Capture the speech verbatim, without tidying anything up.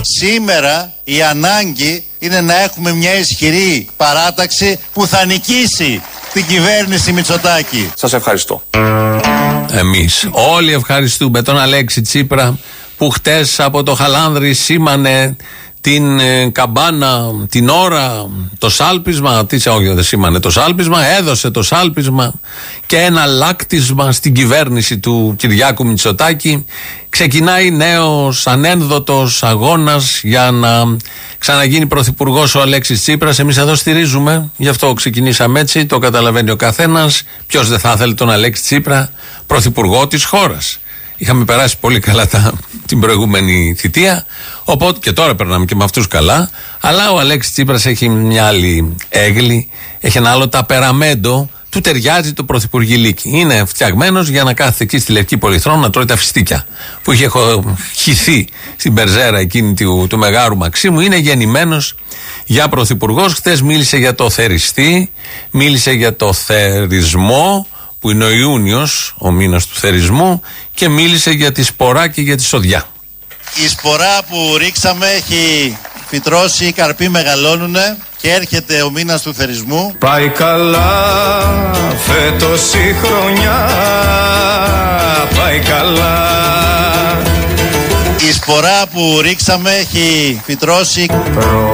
Σήμερα η ανάγκη είναι να έχουμε μια ισχυρή παράταξη που θα νικήσει την κυβέρνηση Μητσοτάκη. Σας ευχαριστώ. Εμείς όλοι ευχαριστούμε τον Αλέξη Τσίπρα που χτες από το Χαλάνδρι σήμανε την ε, καμπάνα, την ώρα, το σάλπισμα, τι σε όχι δεν σήμανε το σάλπισμα, έδωσε το σάλπισμα και ένα λάκτισμα στην κυβέρνηση του Κυριάκου Μητσοτάκη. Ξεκινάει νέος ανένδοτος αγώνας για να ξαναγίνει πρωθυπουργός ο Αλέξης Τσίπρας. Εμείς εδώ στηρίζουμε, γι' αυτό ξεκινήσαμε έτσι, το καταλαβαίνει ο καθένας. Ποιος δεν θα ήθελε τον Αλέξη Τσίπρα πρωθυπουργό της χώρας. Είχαμε περάσει πολύ καλά τα, την προηγούμενη θητεία, οπότε και τώρα περνάμε και με αυτούς καλά. Αλλά ο Αλέξης Τσίπρας έχει μια άλλη έγκλη, έχει ένα άλλο ταπεραμέντο, του ταιριάζει το πρωθυπουργηλίκι. Είναι φτιαγμένος για να κάθεται εκεί στη Λευκή Πολυθρόνα να τρώει τα φιστίκια που είχε χυθεί στην περζέρα εκείνη του, του Μεγάρου Μαξίμου. Είναι γεννημένος για πρωθυπουργός. Χθες μίλησε για το θεριστή, μίλησε για το θερισμό, που είναι ο Ιούνιος, ο μήνας του θερισμού, και μίλησε για τη σπορά και για τη σοδιά. Η σπορά που ρίξαμε έχει φυτρώσει, οι καρποί μεγαλώνουνε και έρχεται ο μήνας του θερισμού. Πάει καλά φέτος η χρονιά, πάει καλά. Η σπορά που ρίξαμε έχει φυτρώσει. Προχωράμε